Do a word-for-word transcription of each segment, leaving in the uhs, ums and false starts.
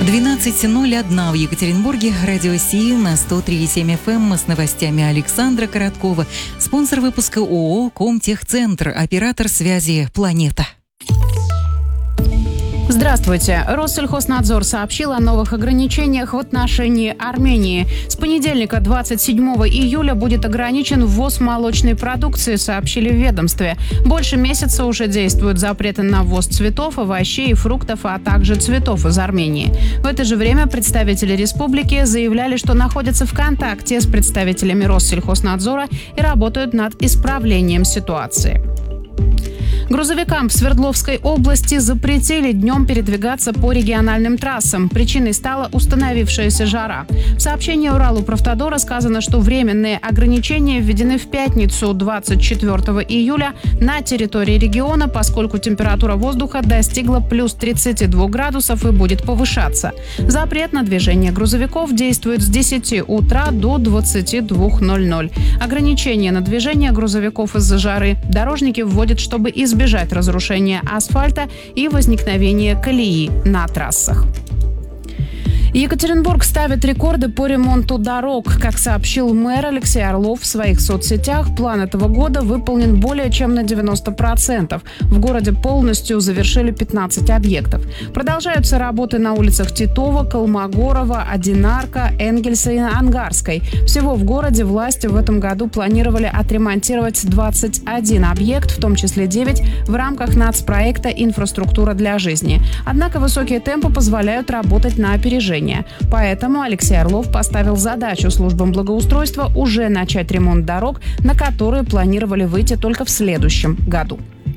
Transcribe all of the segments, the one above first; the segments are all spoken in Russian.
двенадцать ноль один в Екатеринбурге. Радио Си на сто три и семь эф эм с новостями Александра Короткова. Спонсор выпуска ООО «Комтехцентр», оператор связи «Планета». Здравствуйте. Россельхознадзор сообщил о новых ограничениях в отношении Армении. С понедельника, двадцать седьмого июля, будет ограничен ввоз молочной продукции, сообщили в ведомстве. Больше месяца уже действуют запреты на ввоз цветов, овощей и фруктов, а также цветов из Армении. В это же время представители республики заявляли, что находятся в контакте с представителями Россельхознадзора и работают над исправлением ситуации. Грузовикам в Свердловской области запретили днем передвигаться по региональным трассам. Причиной стала установившаяся жара. В сообщении Уралуправтодора сказано, что временные ограничения введены в пятницу, двадцать четвёртого июля, на территории региона, поскольку температура воздуха достигла плюс тридцати двух градусов и будет повышаться. Запрет на движение грузовиков действует с десяти утра до двадцати двух ноль-ноль. Ограничения на движение грузовиков из-за жары дорожники вводят, чтобы избежать избежать разрушения асфальта и возникновения колеи на трассах. Екатеринбург ставит рекорды по ремонту дорог. Как сообщил мэр Алексей Орлов в своих соцсетях, план этого года выполнен более чем на девяносто процентов. В городе полностью завершили пятнадцать объектов. Продолжаются работы на улицах Титова, Колмогорова, Одинарка, Энгельса и Ангарской. Всего в городе власти в этом году планировали отремонтировать двадцать один объект, в том числе девять в рамках нацпроекта «Инфраструктура для жизни». Однако высокие темпы позволяют работать на опережение. Поэтому Алексей Орлов поставил задачу службам благоустройства уже начать ремонт дорог, на которые планировали выйти только в следующем году.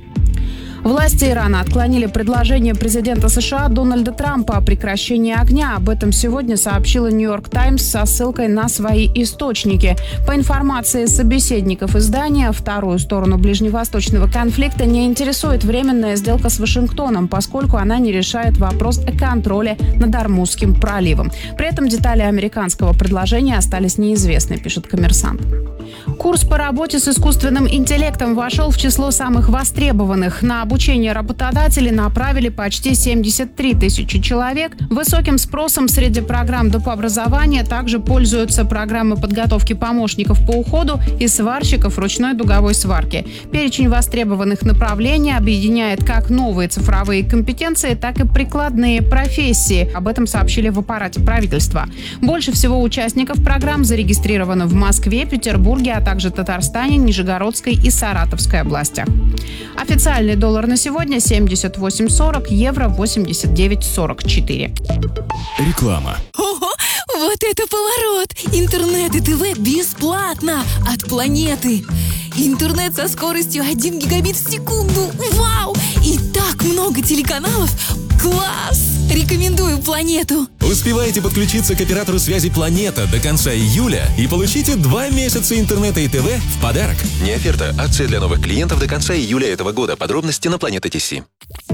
Власти Ирана отклонили предложение президента США Дональда Трампа о прекращении огня. Об этом сегодня сообщила «Нью-Йорк Таймс» со ссылкой на свои источники. По информации собеседников издания, вторую сторону ближневосточного конфликта не интересует временная сделка с Вашингтоном, поскольку она не решает вопрос о контроле над Ормузским проливом. При этом детали американского предложения остались неизвестны, пишет «Коммерсант». Курс по работе с искусственным интеллектом вошел в число самых востребованных. На обучение работодатели направили почти семьдесят три тысячи человек. Высоким спросом среди программ доп. Образования также пользуются программы подготовки помощников по уходу и сварщиков ручной дуговой сварки. Перечень востребованных направлений объединяет как новые цифровые компетенции, так и прикладные профессии. Об этом сообщили в аппарате правительства. Больше всего участников программ зарегистрировано в Москве, Петербурге, а также Татарстане, Нижегородской и Саратовской областях. Официальный доллар на сегодня семьдесят восемь сорок, евро восемьдесят девять сорок четыре. Реклама. Ого, вот это поворот! Интернет и ТВ бесплатно от Планеты. Интернет со скоростью один гигабит в секунду. Вау! И так много телеканалов. Класс! Рекомендую Планету. Успевайте подключиться к оператору связи «Планета» до конца июля и получите два месяца интернета и ТВ в подарок. Не оферта. Акция для новых клиентов до конца июля этого года. Подробности на Планета точка ти си.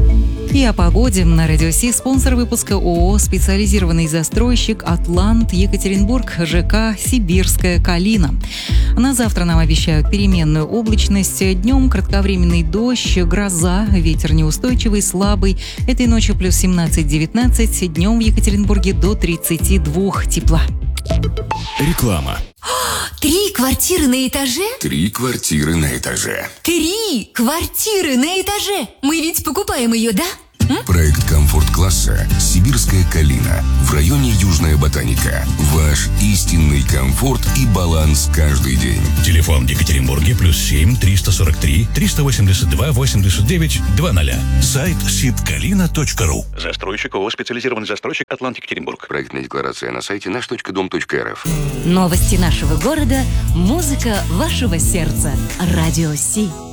И о погоде на Радио Си. Спонсор выпуска ООО «Специализированный застройщик Атлант Екатеринбург», ЖК «Сибирская Калина». На завтра нам обещают переменную облачность. Днем кратковременный дождь, гроза, ветер неустойчивый, слабый. Этой ночью плюс семнадцать-девятнадцать, днем в Екатеринбурге до тридцати двух тепла. Реклама. Три квартиры на этаже? Три квартиры на этаже. Три квартиры на этаже! Мы ведь покупаем ее, да? М? Проект комфорт-класса «Сибирская Калина» в районе Южная Ботаника. Ваш истинный комфорт и баланс каждый день. Телефон в Екатеринбурге плюс семь триста сорок три триста восемьдесят два восемьдесят девять двадцать. Сайт сибкалина точка ру. Застройщик ООО «Специализированный застройщик Атлант Екатеринбург». Проектная декларация на сайте наш точка дом точка эр эф. Новости нашего города, музыка вашего сердца. Радио Си.